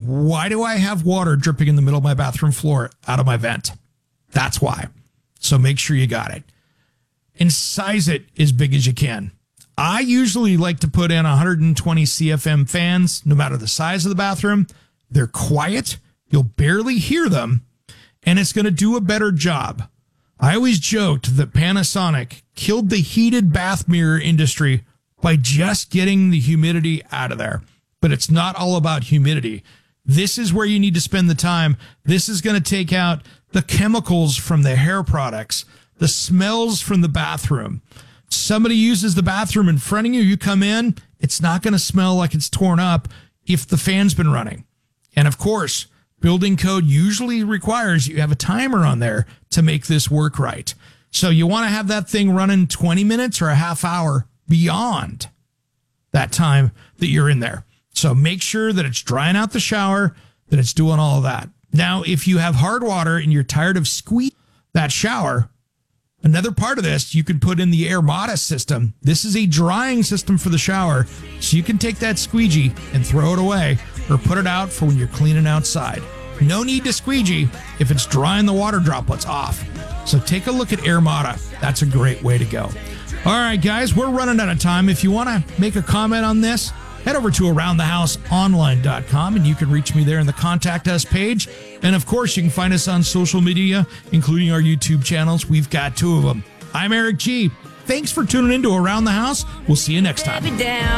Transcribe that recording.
why do I have water dripping in the middle of my bathroom floor out of my vent? That's why. So make sure you got it. And size it as big as you can. I usually like to put in 120 CFM fans, no matter the size of the bathroom. They're quiet. You'll barely hear them, and it's going to do a better job. I always joked that Panasonic killed the heated bath mirror industry by just getting the humidity out of there. But it's not all about humidity. This is where you need to spend the time. This is going to take out the chemicals from the hair products, the smells from the bathroom. Somebody uses the bathroom in front of you, you come in, it's not going to smell like it's torn up if the fan's been running. And of course, building code usually requires you have a timer on there to make this work right. So you want to have that thing running 20 minutes or a half hour beyond that time that you're in there. So make sure that it's drying out the shower, that it's doing all of that. Now, if you have hard water and you're tired of squeezing that shower, another part of this, you can put in the Airmada system. This is a drying system for the shower, so you can take that squeegee and throw it away or put it out for when you're cleaning outside. No need to squeegee if it's drying the water droplets off. So take a look at Airmada. That's a great way to go. All right, guys, we're running out of time. If you want to make a comment on this, head over to aroundthehouseonline.com and you can reach me there in the Contact Us page. And of course, you can find us on social media, including our YouTube channels. We've got 2 of them. I'm Eric G. Thanks for tuning in to Around the House. We'll see you next time.